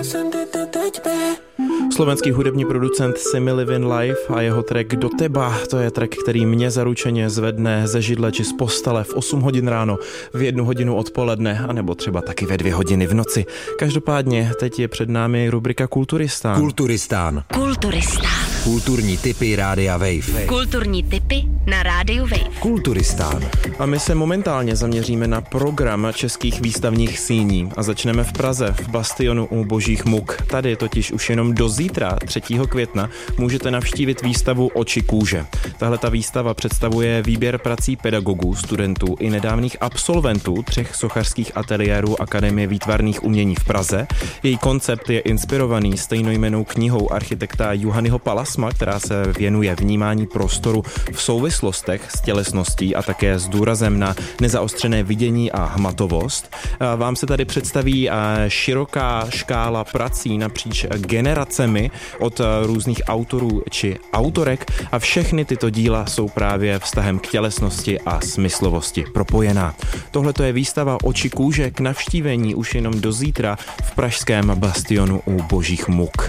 Slovenský hudební producent Simi Livin Live a jeho track Do teba, to je track, který mě zaručeně zvedne ze židle či z postele v 8 hodin ráno, v 1 hodinu odpoledne, anebo třeba taky ve 2 hodiny v noci. Každopádně teď je před námi rubrika Kulturistán. Kulturistán. Kulturní tipy Rádia Wave. Kulturní tipy na Rádiu Wave. Kulturistán. A my se momentálně zaměříme na program českých výstavních síní a začneme v Praze, v Bastionu u Božích muk. Tady totiž už jenom do zítra, 3. května, můžete navštívit výstavu Oči kůže. Tahle ta výstava představuje výběr prací pedagogů, studentů i nedávných absolventů 3 sochařských ateliérů Akademie výtvarných umění v Praze. Její koncept je inspirovaný stejnojmennou knihou architekta Juhanyho Palasma, která se věnuje vnímání prostoru v souvislostech s tělesností a také s důrazem na nezaostřené vidění a hmatovost. Vám se tady představí široká škála prací napříč generacemi od různých autorů či autorek a všechny tyto díla jsou právě vztahem k tělesnosti a smyslovosti propojená. Tohle to je výstava Oči kůže k navštívení už jenom do zítra v pražském Bastionu u Božích muk.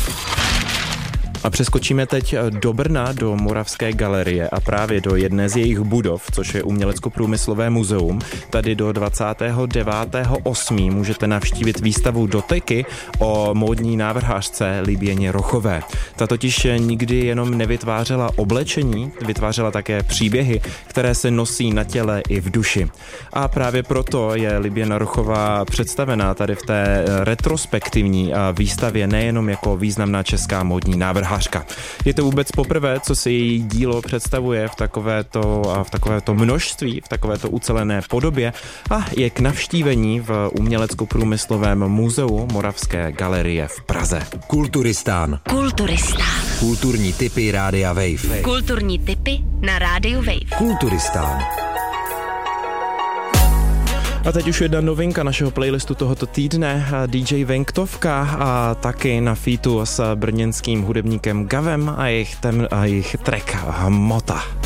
A přeskočíme teď do Brna, do Moravské galerie a právě do jedné z jejich budov, což je Umělecko-průmyslové muzeum. Tady do 29.8. můžete navštívit výstavu Doteky o módní návrhářce Liběně Rochové. Ta totiž nikdy jenom nevytvářela oblečení, vytvářela také příběhy, které se nosí na těle i v duši. A právě proto je Liběna Rochová představená tady v té retrospektivní výstavě nejenom jako významná česká módní návrhářka. Je to vůbec poprvé, co si její dílo představuje v takovéto množství, v takovéto ucelené podobě a je k navštívení v Umělecko-průmyslovém muzeu Moravské galerie v Praze. Kulturistán. Kulturní tipy Rádia Wave. Kulturní tipy na Rádiu Wave. Kulturistán. A teď už jedna novinka našeho playlistu tohoto týdne, DJ Venktovka a taky na featu s brněnským hudebníkem Gavem a jejich track Hmota.